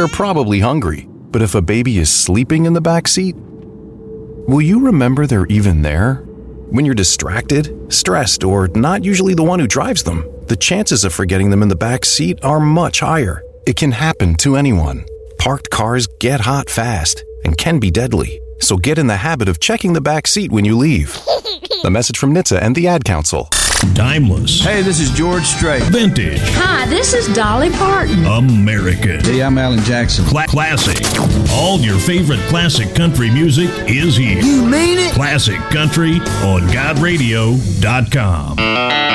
they're probably hungry. But if a baby is sleeping in the back seat, will you remember they're even there? When you're distracted, stressed, or not usually the one who drives them, the chances of forgetting them in the back seat are much higher. It can happen to anyone. Parked cars get hot fast and can be deadly. So get in the habit of checking the back seat when you leave. A message from NHTSA and the Ad Council. Timeless. Hey, this is George Strait. Vintage. Hi, this is Dolly Parton. American. Hey, I'm Alan Jackson. Classic. All your favorite classic country music is here. You mean it? Classic Country on GodRadio.com.